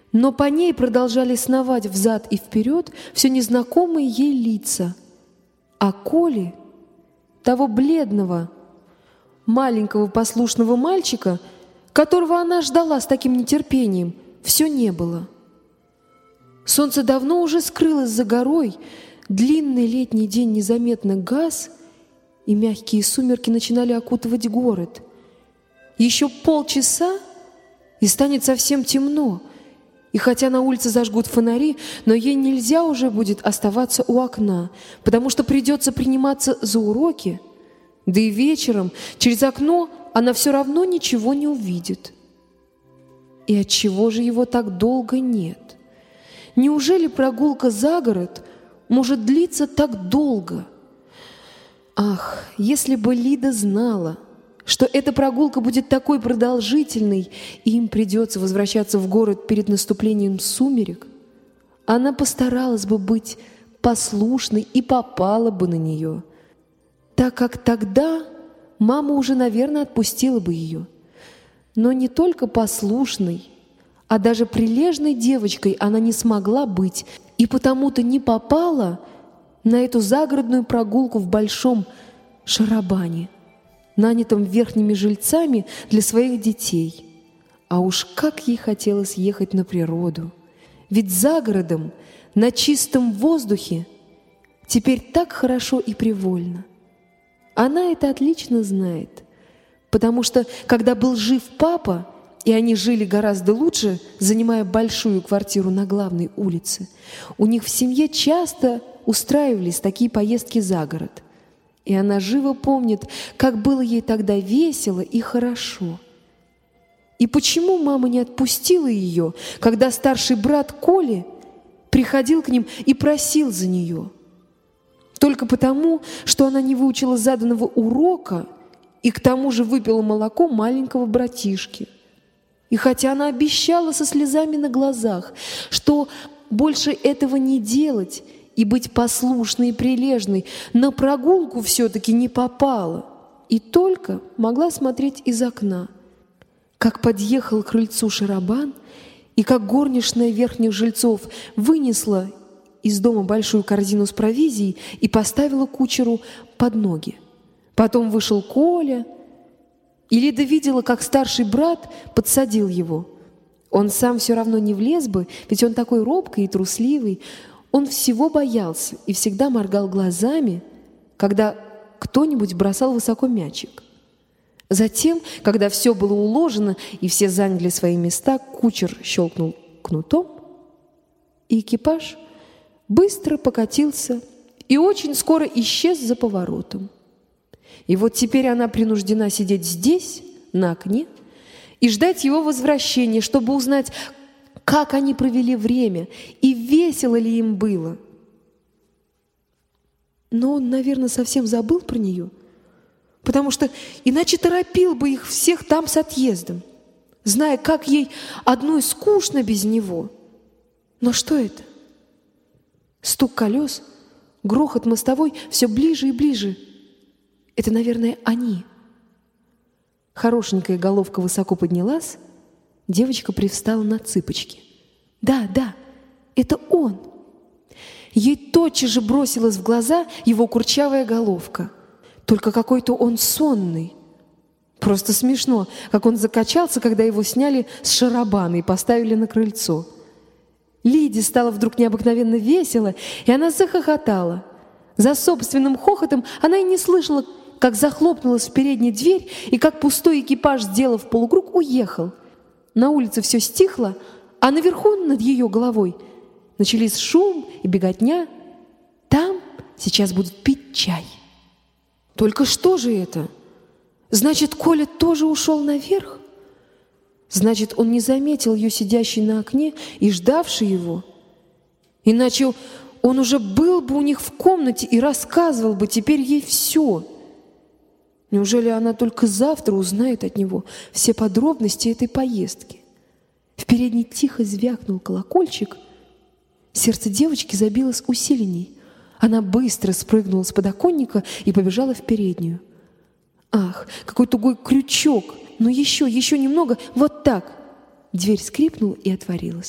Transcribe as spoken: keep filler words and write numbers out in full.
Но по ней продолжали сновать взад и вперед все незнакомые ей лица. А Коли, того бледного, маленького послушного мальчика, которого она ждала с таким нетерпением, все не было. Солнце давно уже скрылось за горой, длинный летний день незаметно гас, и мягкие сумерки начинали окутывать город. Еще полчаса, и станет совсем темно, и хотя на улице зажгут фонари, но ей нельзя уже будет оставаться у окна, потому что придется приниматься за уроки, да и вечером через окно она все равно ничего не увидит. И отчего же его так долго нет? Неужели прогулка за город может длиться так долго? Ах, если бы Лида знала, что эта прогулка будет такой продолжительной, и им придется возвращаться в город перед наступлением сумерек, она постаралась бы быть послушной и попала бы на нее, так как тогда мама уже, наверное, отпустила бы ее. Но не только послушной, а даже прилежной девочкой она не смогла быть, и потому-то не попала на эту загородную прогулку в большом шарабане, нанятом верхними жильцами для своих детей. А уж как ей хотелось ехать на природу! Ведь за городом, на чистом воздухе, теперь так хорошо и привольно. Она это отлично знает, потому что, когда был жив папа, и они жили гораздо лучше, занимая большую квартиру на главной улице, у них в семье часто устраивались такие поездки за город. И она живо помнит, как было ей тогда весело и хорошо. И почему мама не отпустила ее, когда старший брат Коли приходил к ним и просил за нее? Только потому, что она не выучила заданного урока и к тому же выпила молоко маленького братишки. И хотя она обещала со слезами на глазах, что больше этого не делать и быть послушной и прилежной, на прогулку все-таки не попала и только могла смотреть из окна, как подъехал к крыльцу шарабан и как горничная верхних жильцов вынесла из дома большую корзину с провизией и поставила кучеру под ноги. Потом вышел Коля, и Лида видела, как старший брат подсадил его. Он сам все равно не влез бы, ведь он такой робкий и трусливый. Он всего боялся и всегда моргал глазами, когда кто-нибудь бросал высоко мячик. Затем, когда все было уложено и все заняли свои места, кучер щелкнул кнутом, и экипаж быстро покатился и очень скоро исчез за поворотом. И вот теперь она принуждена сидеть здесь, на окне, и ждать его возвращения, чтобы узнать, как они провели время и весело ли им было. Но он, наверное, совсем забыл про нее, потому что иначе торопил бы их всех там с отъездом, зная, как ей одной скучно без него. Но что это? Стук колес, грохот мостовой все ближе и ближе. Это, наверное, они. Хорошенькая головка высоко поднялась, девочка привстала на цыпочки. Да, да, это он. Ей тотчас же бросилась в глаза его курчавая головка. Только какой-то он сонный. Просто смешно, как он закачался, когда его сняли с шарабана и поставили на крыльцо. Лиде стало вдруг необыкновенно весело, и она захохотала. За собственным хохотом она и не слышала, как захлопнулась в передней дверь, и как пустой экипаж, сделав полукруг, уехал. На улице все стихло, а наверху над ее головой начались шум и беготня. Там сейчас будут пить чай. Только что же это? Значит, Коля тоже ушел наверх? Значит, он не заметил ее сидящей на окне и ждавшей его. Иначе он уже был бы у них в комнате и рассказывал бы теперь ей все. Неужели она только завтра узнает от него все подробности этой поездки? В передней тихо звякнул колокольчик. Сердце девочки забилось усиленней. Она быстро спрыгнула с подоконника и побежала в переднюю. Ах, какой тугой крючок! Ну еще, еще немного, вот так. Дверь скрипнула и отворилась.